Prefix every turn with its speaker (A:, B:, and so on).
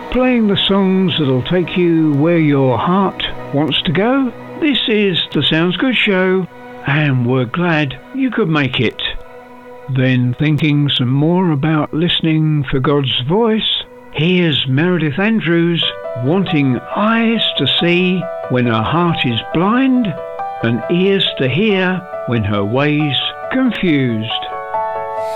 A: playing the songs that'll take you where your heart wants to go. This is the Sounds Good Show, and we're glad you could make it. Then, thinking some more about listening for God's voice, here's Meredith Andrews wanting eyes to see when her heart is blind and ears to hear when her ways confused.